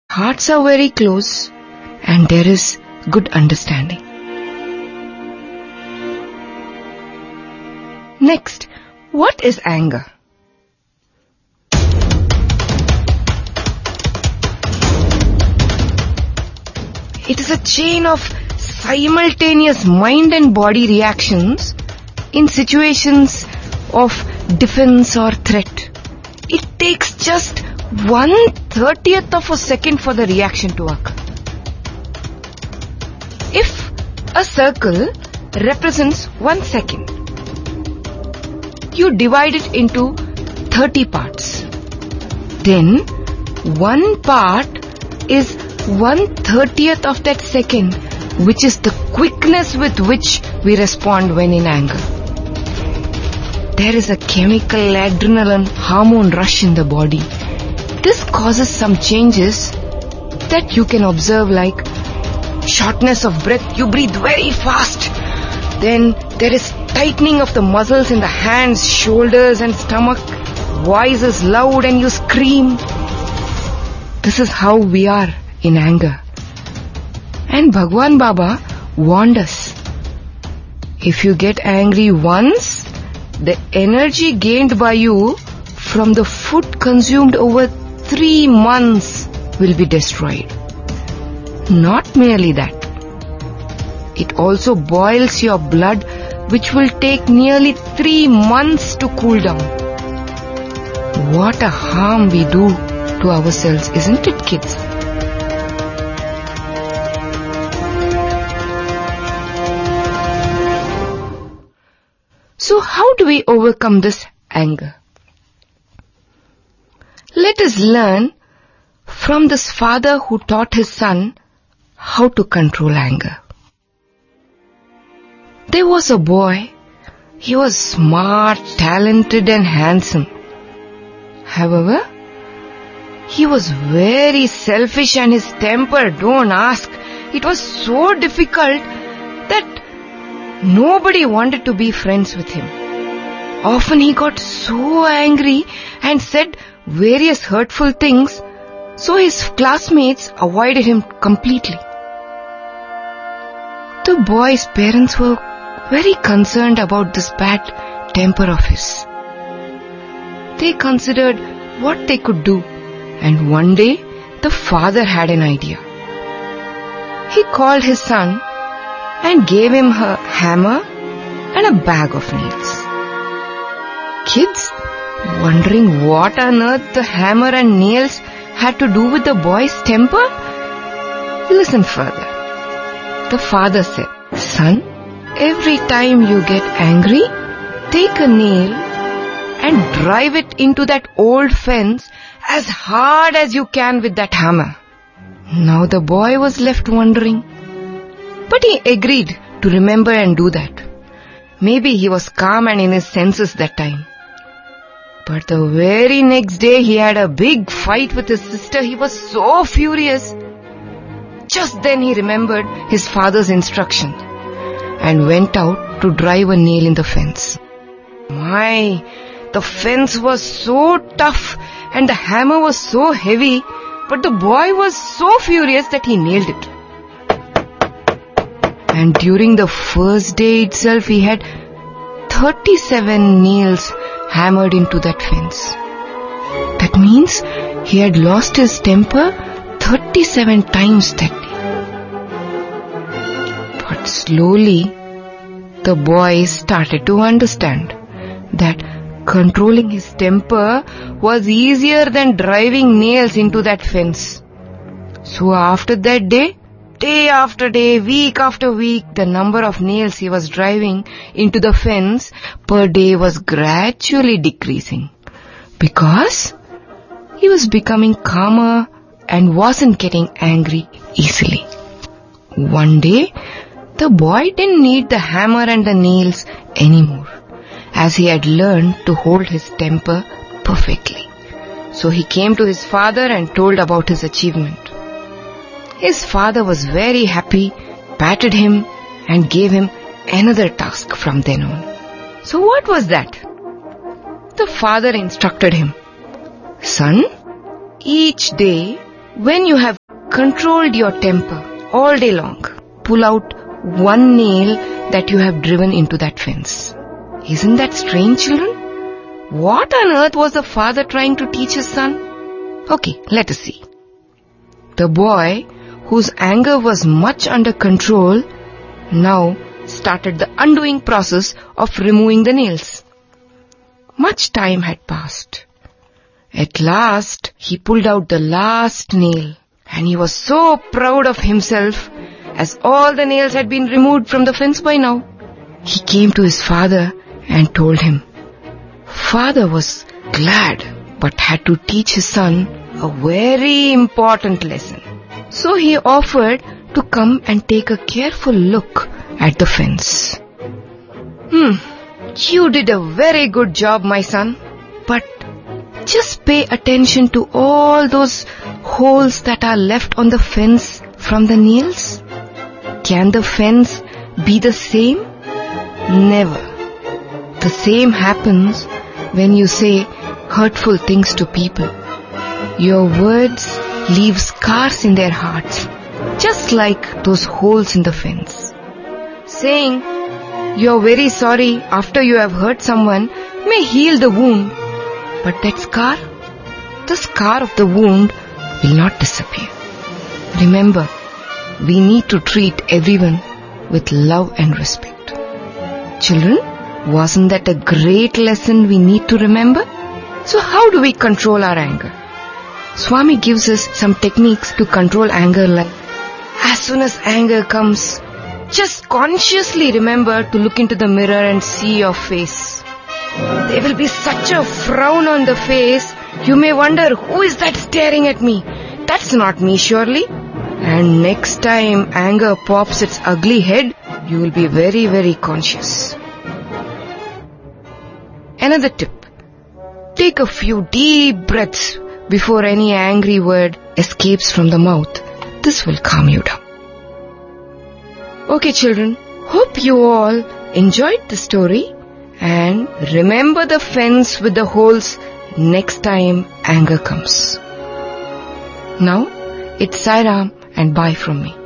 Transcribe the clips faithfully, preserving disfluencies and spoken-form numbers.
Hearts are very close and there is good understanding. Next, what is anger? It is a chain of simultaneous mind and body reactions in situations of defense or threat. It takes just one thirtieth of a second for the reaction to occur. If a circle represents one second, you divide it into thirty parts. Then one part is one thirtieth of that second, which is the quickness with which we respond when in anger. There is a chemical adrenaline hormone rush in the body. This causes some changes that you can observe, like shortness of breath. You breathe very fast. Then there is tightening of the muscles in the hands, shoulders and stomach. Voice is loud and you scream. This is how we are in anger. And Bhagwan Baba warned us, if you get angry once, the energy gained by you from the food consumed over three months will be destroyed. Not merely that, it also boils your blood, which will take nearly three months to cool down. What a harm we do to ourselves, isn't it, kids? So how do we overcome this anger? Let us learn from this father who taught his son how to control anger. There was a boy. He was smart, talented and handsome. However, he was very selfish and his temper, don't ask. It was so difficult that nobody wanted to be friends with him. Often he got so angry and said various hurtful things, so his classmates avoided him completely. The boy's parents were very concerned about this bad temper of his. They considered what they could do, and one day the father had an idea. He called his son and gave him a hammer and a bag of nails. Kids, wondering what on earth the hammer and nails had to do with the boy's temper? Listen further. The father said, "Son, every time you get angry, take a nail and drive it into that old fence as hard as you can with that hammer." Now the boy was left wondering, but he agreed to remember and do that. Maybe he was calm and in his senses that time. But the very next day he had a big fight with his sister. He was so furious. Just then he remembered his father's instruction and went out to drive a nail in the fence. My, the fence was so tough and the hammer was so heavy, but the boy was so furious that he nailed it. And during the first day itself, he had thirty-seven nails hammered into that fence. That means he had lost his temper thirty-seven times that day. But slowly, the boy started to understand that controlling his temper was easier than driving nails into that fence. So after that day, day after day, week after week, the number of nails he was driving into the fence per day was gradually decreasing, because he was becoming calmer and wasn't getting angry easily. One day, the boy didn't need the hammer and the nails anymore, as he had learned to hold his temper perfectly. So he came to his father and told about his achievement. His father was very happy, patted him and gave him another task from then on. So what was that? The father instructed him, "Son, each day when you have controlled your temper all day long, pull out one nail that you have driven into that fence. Isn't that strange, children? What on earth was the father trying to teach his son? Okay, let us see. The boy, whose anger was much under control, now started the undoing process of removing the nails. Much time had passed. At last, he pulled out the last nail, and he was so proud of himself as all the nails had been removed from the fence by now. He came to his father and told him. Father was glad but had to teach his son a very important lesson. So he offered to come and take a careful look at the fence. Hmm, you did a very good job, my son. But just pay attention to all those holes that are left on the fence from the nails. Can the fence be the same? Never. The same happens when you say hurtful things to people. Your words leave scars in their hearts, just like those holes in the fence. Saying you're very sorry after you have hurt someone may heal the wound, but that scar, the scar of the wound, will not disappear. Remember, we need to treat everyone with love and respect. Children, wasn't that a great lesson we need to remember? So how do we control our anger? Swami gives us some techniques to control anger, like as soon as anger comes, just consciously remember to look into the mirror and see your face. There will be such a frown on the face, you may wonder, who is that staring at me? That's not me, surely. And next time anger pops its ugly head, you will be very, very conscious. Another tip. Take a few deep breaths before any angry word escapes from the mouth. This will calm you down. Okay, children, hope you all enjoyed the story and remember the fence with the holes next time anger comes. Now, it's Sai Ram and bye from me.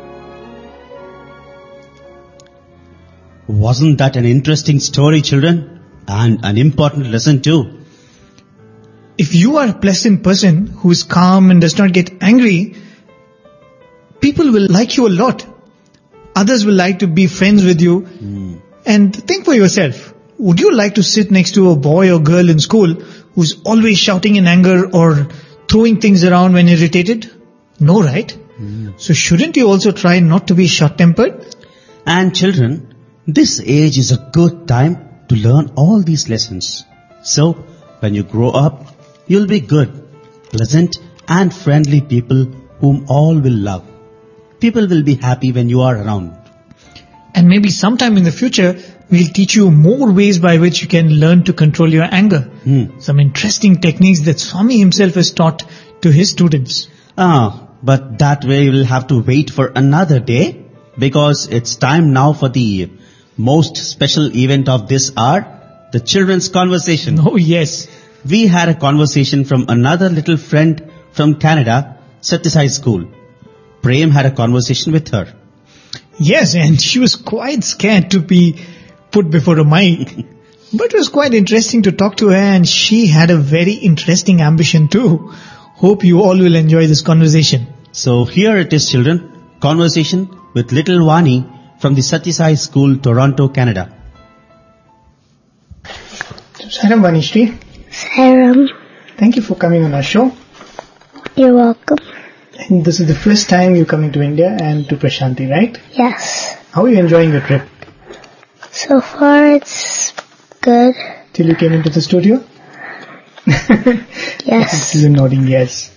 Wasn't that an interesting story, children? And an important lesson too. If you are a pleasant person who is calm and does not get angry, people will like you a lot. Others will like to be friends with you. Mm. And think for yourself, would you like to sit next to a boy or girl in school who's always shouting in anger or throwing things around when irritated? No, right? Mm. So shouldn't you also try not to be short-tempered? And children, this age is a good time to learn all these lessons. So, when you grow up, you'll be good, pleasant and friendly people whom all will love. People will be happy when you are around. And maybe sometime in the future, we'll teach you more ways by which you can learn to control your anger. Hmm. Some interesting techniques that Swami himself has taught to his students. Ah, but that way we'll have to wait for another day, because it's time now for the most special event of this hour, the children's conversation. Oh, yes. We had a conversation from another little friend from Canada, Satyasai School. Prem had a conversation with her. Yes, and she was quite scared to be put before a mic. But it was quite interesting to talk to her, and she had a very interesting ambition too. Hope you all will enjoy this conversation. So here it is, children. Conversation with little Vani from the Satyasai School, Toronto, Canada. Saram Vanishri. Saram. Thank you for coming on our show. You're welcome. And this is the first time you're coming to India and to Prashanti, right? Yes. How are you enjoying your trip? So far it's good. Till you came into the studio? Yes. You're nodding yes.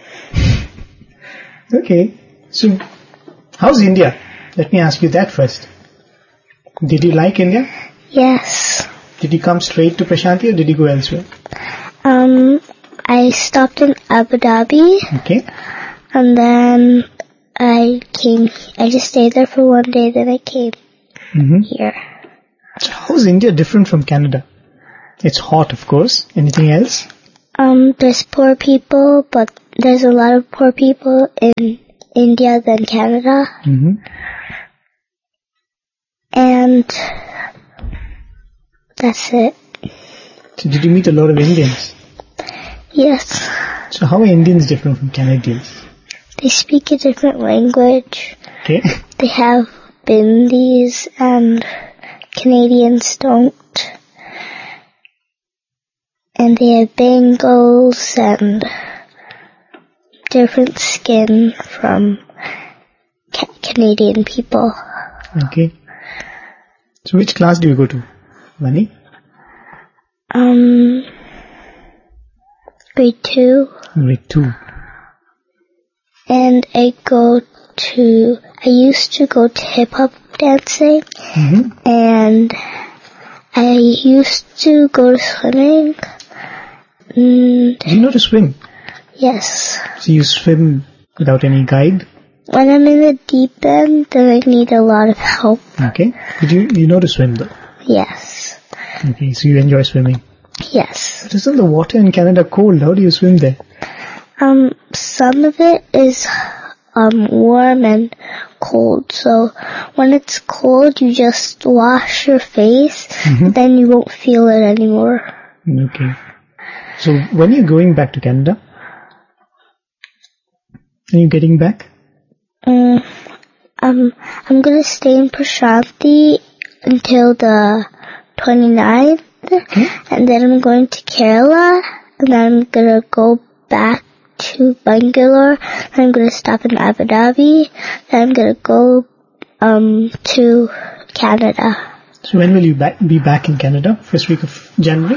Okay. So, how's India? Let me ask you that first. Did you like India? Yes. Did you come straight to Prashanti or did you go elsewhere? Um, I stopped in Abu Dhabi. Okay. And then I came, I just stayed there for one day, then I came mm-hmm. here. So how's India different from Canada? It's hot, of course. Anything else? Um, there's poor people, but there's a lot of poor people in India than Canada. Mm-hmm. And that's it. So did you meet a lot of Indians? Yes. So how are Indians different from Canadians? They speak a different language. Okay. They have bindis and Canadians don't. And they have bangles and different skin from ca- Canadian people. Okay. So which class do you go to, Vani? Um, grade two. Grade two. And I go to, I used to go to hip hop dancing. Mm-hmm. And I used to go to swimming. And Do you know to swim? yes. So you swim without any guide? When I'm in the deep end, then I need a lot of help. Okay. But you, you know to swim though? Yes. Okay, so you enjoy swimming. Yes. But isn't the water in Canada cold? How do you swim there? Um, some of it is um warm and cold. So when it's cold, you just wash your face, Mm-hmm. then you won't feel it anymore. Okay. So when are you going back to Canada? Are you getting back? Um, um, I'm gonna stay in Prashanti until the twenty-ninth, Okay. and then I'm going to Kerala, and then I'm gonna go back to Bangalore, then I'm gonna stop in Abu Dhabi, then I'm gonna go um to Canada. So when will you back, be back in Canada? First week of January?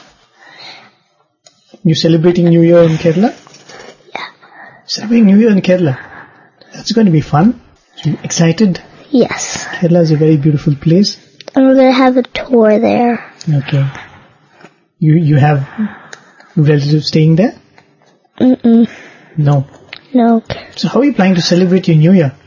You celebrating New Year in Kerala? Yeah. Celebrating New Year in Kerala. That's going to be fun. So you excited? Yes. Kerala is a very beautiful place. And we're gonna have a tour there. Okay. You you have relatives staying there? Mm-mm. No. No. So how are you planning to celebrate your New Year?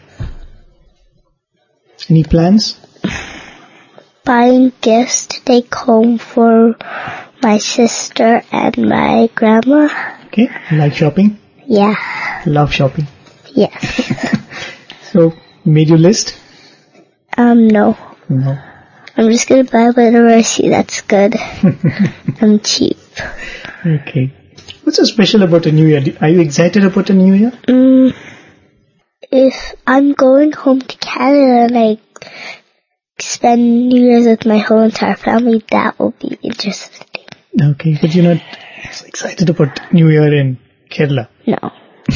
Any plans? Buying gifts to take home for my sister and my grandma. Okay. You like shopping? Yeah. Love shopping. Yes. So, made your list? um, no. No. I'm just gonna buy whatever I see that's good. I'm cheap. Okay. What's so special about a New Year? Are you excited about a New Year? Mm, if I'm going home to Canada and I spend New Year's with my whole entire family, that will be interesting. Okay, but you're not excited about New Year in Kerala? No.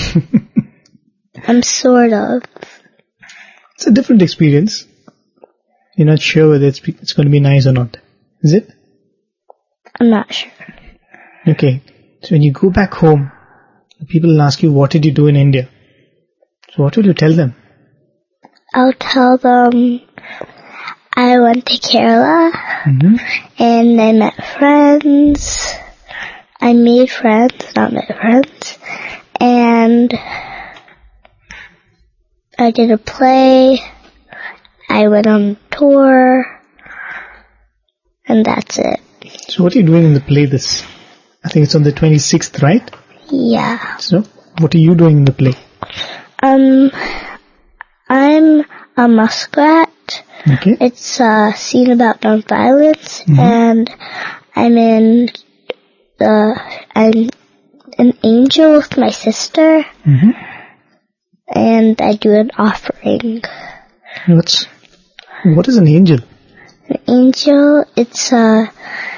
I'm sort of. It's a different experience. You're not sure whether it's, it's going to be nice or not. Is it? I'm not sure. Okay. So when you go back home, people will ask you, what did you do in India? So what will you tell them? I'll tell them I went to Kerala Mm-hmm. and I met friends. I made friends, not met friends. And I did a play. I went on tour. And that's it. So what are you doing in the play this? I think it's on the twenty-sixth, right? Yeah. So what are you doing in the play? Um, I'm a muskrat. Okay. It's a scene about nonviolence, Mhm. and I'm in the I'm an angel with my sister, Mm-hmm. and I do an offering. What's, what is an angel? An angel, it's a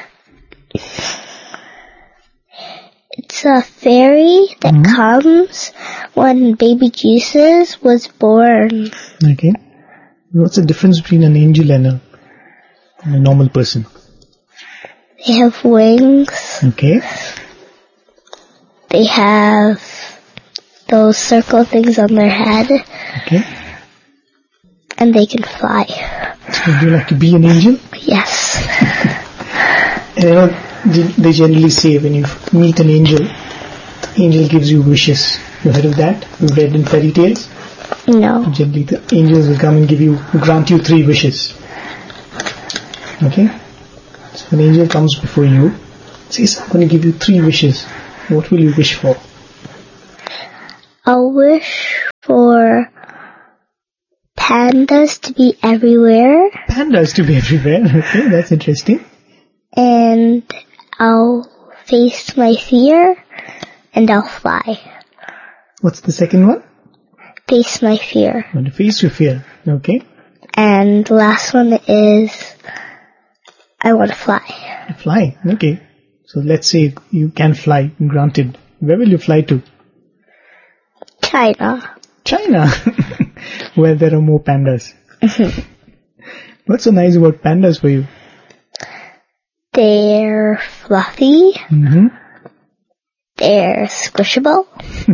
it's a fairy that Mhm. comes when baby Jesus was born. Okay. What's the difference between an angel and a, and a normal person? They have wings. Okay. They have those circle things on their head, Okay. and they can fly. So do you like to be an angel? Yes. And you know, they they generally say when you meet an angel, the angel gives you wishes. You heard of that? You've read in fairy tales? No. Generally the angels will come and give you, grant you three wishes. Okay? So an angel comes before you, says, I'm going to give you three wishes. What will you wish for? I'll wish for pandas to be everywhere. Pandas to be everywhere. Okay, that's interesting. And I'll face my fear. And I'll fly. What's the second one? Face my fear. Want to face your fear. Okay. And the last one is I want to fly. Fly. Okay. So let's say you can fly. Granted. Where will you fly to? China. China. Where there are more pandas. What's so nice about pandas for you? They're fluffy. Mm-hmm. They're squishable.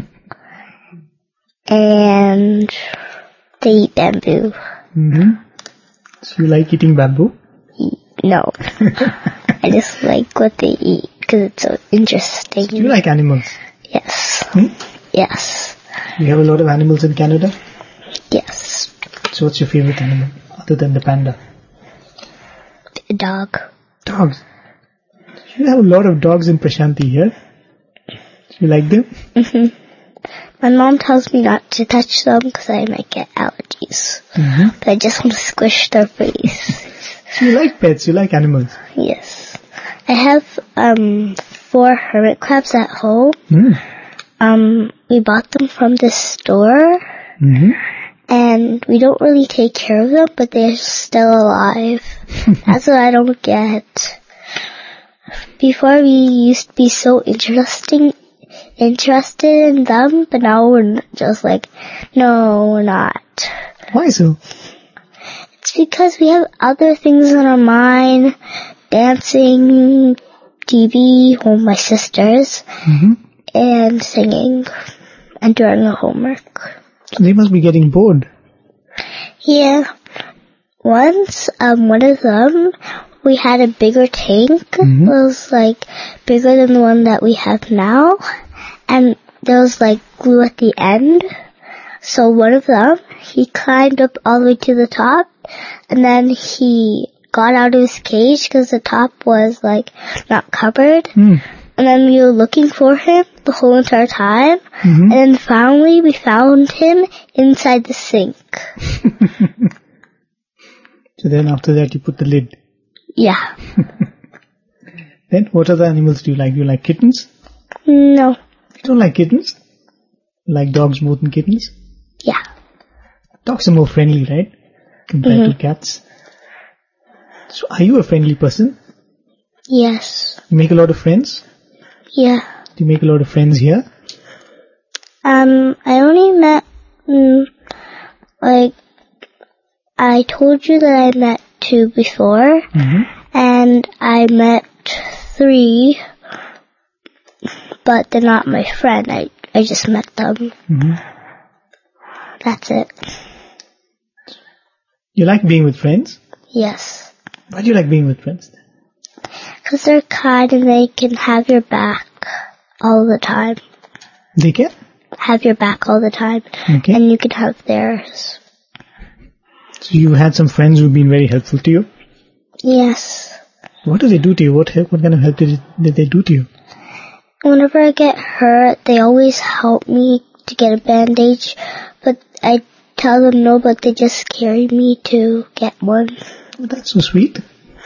And they eat bamboo. Mm-hmm. So you like eating bamboo? No. I just like what they eat because it's so interesting. Do you like animals? Yes. Hmm? Yes. You have a lot of animals in Canada? Yes. So what's your favorite animal other than the panda? A dog. Dogs. You have a lot of dogs in Prashanti here. You like them? Mm-hmm. My mom tells me not to touch them because I might get allergies. Mm-hmm. But I just want to squish their face. So you like pets, you like animals? Yes. I have um four hermit crabs at home. Mm. Um, we bought them from the store. Mm-hmm. And we don't really take care of them, but they're still alive. That's what I don't get. Before we used to be so interesting, interested in them, but now we're just like, no, we're not. Why so? It's because we have other things on our mind, dancing, T V, well, my sisters, mm-hmm. and singing, and doing our homework. They must be getting bored. Yeah. Once, um, one of them, we had a bigger tank. Mm-hmm. It was, like, bigger than the one that we have now. And there was, like, glue at the end. So one of them, he climbed up all the way to the top. And then he got out of his cage because the top was, like, not covered. Mm. And then we were looking for him the whole entire time. Mm-hmm. And then finally we found him inside the sink. So then after that you put the lid. Yeah. Then what other animals do you like? Do you like kittens? No. You don't like kittens? You like dogs more than kittens? Yeah. Dogs are more friendly, right? Compared mm-hmm. to cats. So are you a friendly person? Yes. You make a lot of friends? Yeah. Do you make a lot of friends here? Um, I only met, mm, like, I told you that I met two before, mm-hmm. and I met three, but they're not my friend. I, I just met them. Mm-hmm. That's it. You like being with friends? Yes. Why do you like being with friends? Because they're kind and they can have your back all the time. They can? Have your back all the time. Okay. And you can have theirs. So you had some friends who've been very helpful to you? Yes. What do they do to you? What help, what kind of help did, did they do to you? Whenever I get hurt, they always help me to get a bandage, but I tell them no, but they just carry me to get one. Oh, that's so sweet.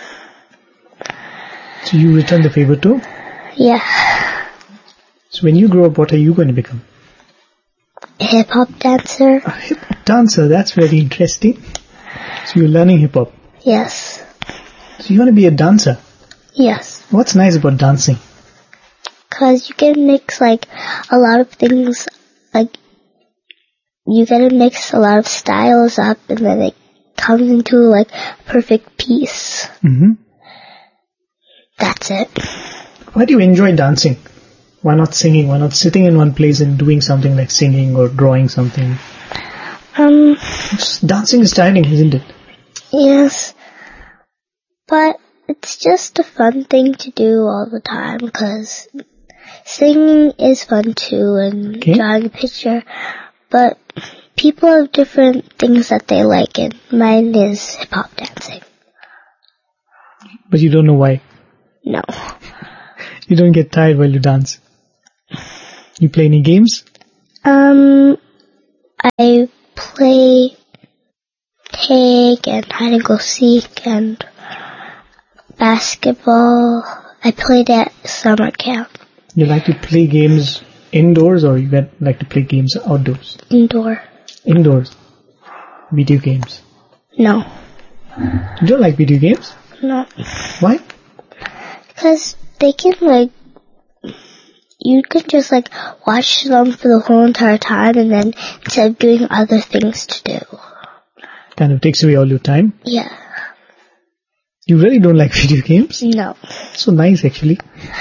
So you return the favor too? Yeah. So when you grow up, what are you going to become? A hip-hop dancer. A hip-hop dancer, that's very interesting. So you're learning hip-hop. Yes. So you want to be a dancer? Yes. What's nice about dancing? Because you can mix, like, a lot of things, like, you gotta mix a lot of styles up, and then it comes into, like, a perfect piece. Mm-hmm. That's it. Why do you enjoy dancing? Why not singing? Why not sitting in one place and doing something like singing or drawing something? Um. Just dancing is tiring, isn't it? Yes. But it's just a fun thing to do all the time, because singing is fun too, and okay. drawing a picture. But people have different things that they like, and mine is hip-hop dancing. But you don't know why? No. You don't get tired while you dance? You play any games? Um, I play tag and hide and go seek and basketball. I played at summer camp. You like to play games indoors or you like to play games outdoors? Indoor. Indoors. Video games. No. You don't like video games? No. Why? Because they can like, you can just like watch them for the whole entire time and then instead of doing other things to do. Kind of takes away all your time? Yeah. You really don't like video games? No. So nice actually.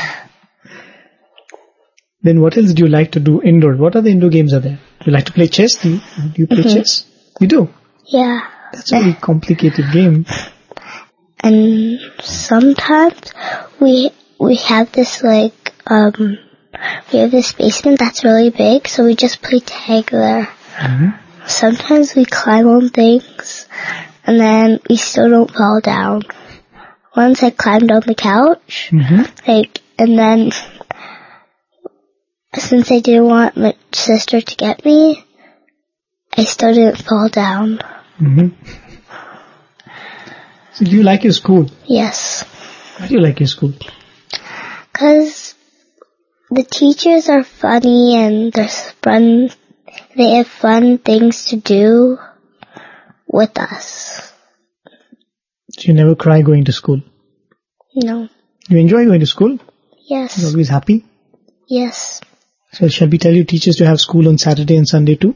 Then what else do you like to do indoors? What other indoor games are there? You like to play chess? Do you, do you play mm-hmm. chess? You do? Yeah. That's a very complicated game. And sometimes we we have this like um we have this basement that's really big, so we just play tag there. Mm-hmm. Sometimes we climb on things, and then we still don't fall down. Once I climbed on the couch, mm-hmm. like, and then since I didn't want my sister to get me, I still didn't fall down. Mm-hmm. So do you like your school? Yes. Why do you like your school? Because the teachers are funny and they're fun. They have fun things to do with us. So you never cry going to school? No. You enjoy going to school? Yes. You're always happy? Yes. So shall we tell you teachers to have school on Saturday and Sunday too?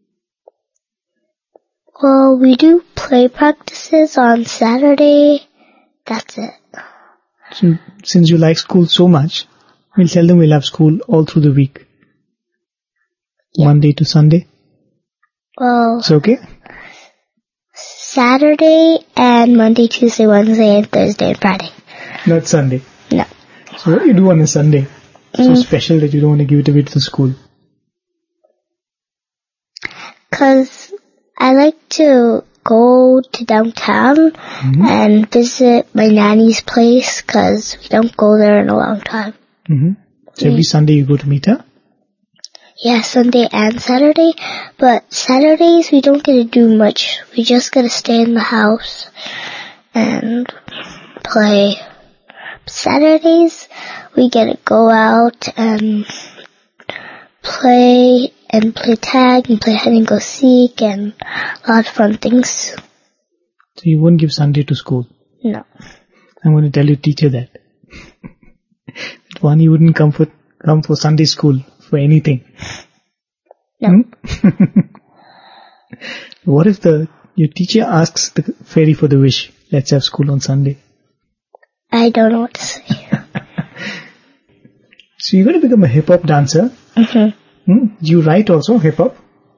Well, we do play practices on Saturday. That's it. So since you like school so much, we'll tell them we'll have school all through the week. Yeah. Monday to Sunday. Well, it's okay? Saturday and Monday, Tuesday, Wednesday, and Thursday and Friday. Not Sunday? No. So what do you do on a Sunday? So mm. special that you don't want to give it away to the school? Because I like to go to downtown mm-hmm. and visit my nanny's place because we don't go there in a long time. Mm-hmm. So every mm. Sunday you go to meet her? Yeah, Sunday and Saturday. But Saturdays we don't get to do much. We just get to stay in the house and play. Saturdays we get to go out and play and play tag and play hide and go seek and a lot of fun things. So you won't give Sunday to school? No. I'm going to tell your teacher that. that one, you wouldn't come for, come for Sunday school for anything. No. Hmm? What if the your teacher asks the fairy for the wish, let's have school on Sunday? I don't know what to say. So you're going to become a hip-hop dancer? Mm-hmm. Hmm? Do you write also, hip-hop?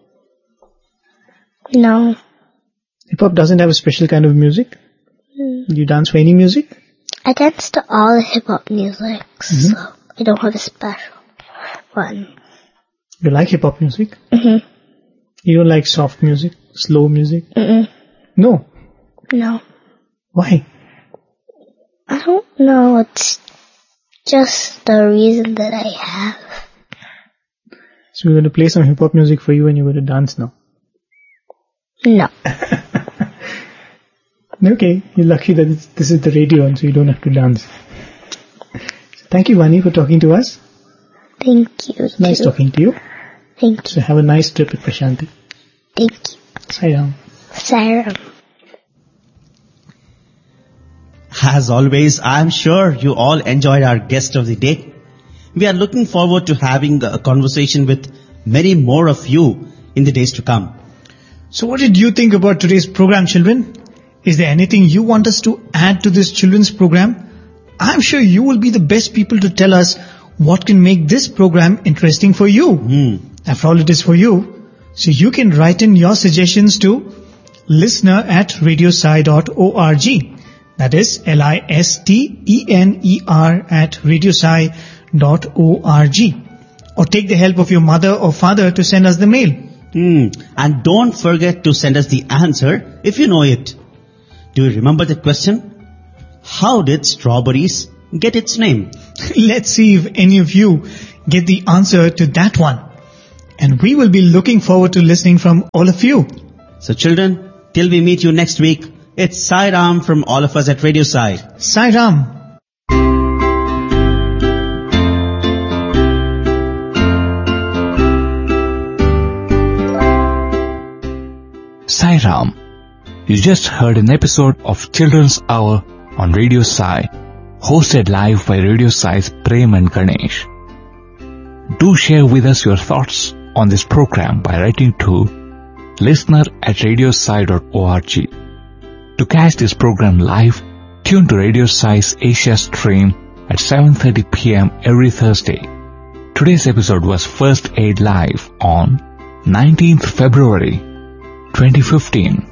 No. Hip-hop doesn't have a special kind of music? Mm. Do you dance for any music? I dance to all the hip-hop music, mm-hmm. so I don't have a special one. You like hip-hop music? Mm-hmm. You don't like soft music, slow music? Mm-mm. No? No. Why? I don't know. It's just the reason that I have. So we're going to play some hip-hop music for you and you're going to dance now? No. Okay, you're lucky that it's, this is the radio and so you don't have to dance. So thank you, Vani, for talking to us. Thank you. It's nice talking to you. Thank you. So have a nice trip at Prashanti. Thank you. Sairam. Sairam. As always, I'm sure you all enjoyed our guest of the day. We are looking forward to having a conversation with many more of you in the days to come. So what did you think about today's program, children? Is there anything you want us to add to this children's program? I'm sure you will be the best people to tell us what can make this program interesting for you. Mm. After all, it is for you. So you can write in your suggestions to listener at radiosci dot org. That is L I S T E N E R at radiosci dot org. Or take the help of your mother or father to send us the mail. Mm. And don't forget to send us the answer if you know it. Do you remember the question? How did strawberries get its name? Let's see if any of you get the answer to that one. And we will be looking forward to listening from all of you. So children, till we meet you next week, it's Sai Ram from all of us at Radio Sai. Sai Ram. Sai Ram. You just heard an episode of Children's Hour on Radio Sai, hosted live by Radio Sai's Prem and Ganesh. Do share with us your thoughts on this program by writing to listener at radiosai dot org. To catch this program live, tune to Radio Sai's Asia stream at seven thirty p.m. every Thursday. Today's episode was first aired live on nineteenth February twenty fifteen.